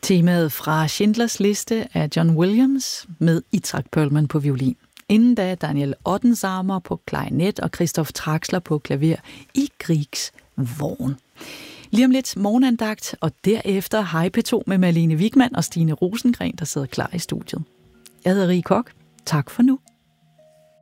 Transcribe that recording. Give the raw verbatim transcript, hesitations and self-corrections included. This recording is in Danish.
Temaet fra Schindlers Liste af John Williams med Itzhak Perlman på violin. Inden da Daniel Ottensamer på klarinet og Christoph Traxler på klaver i Griegs Vogn. Lige om lidt morgenandagt, og derefter Hej P to med Malene Wigman og Stine Rosengren, der sidder klar i studiet. Jeg hedder Rie Koch. Tak for nu.